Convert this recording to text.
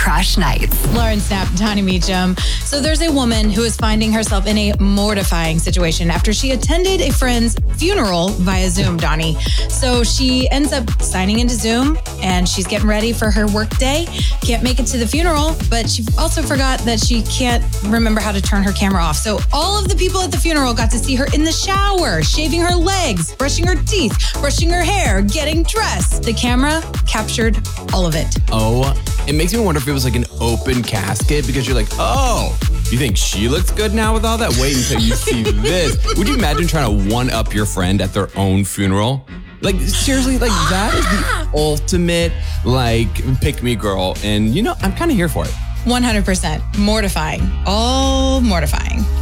Crush Nights. Lauren Snapp, Donnie Meacham. So there's a woman who is finding herself in a mortifying situation after she attended a friend's funeral via Zoom, Donnie. So she ends up signing into Zoom and she's getting ready for her work day. Can't make it to the funeral, but she also forgot that she can't remember how to turn her camera off. So all of the people at the funeral got to see her in the shower, shaving her legs, brushing her teeth, brushing her hair, getting dressed. The camera captured all of it. Oh, it makes me wonder if it was like an open casket because you're like, oh, you think she looks good now with all that? Wait until you see this. Would you imagine trying to one-up your friend at their own funeral? Like, seriously, like that is the ultimate, like, pick-me girl. And, you know, I'm kind of here for it. 100%. Mortifying. All mortifying.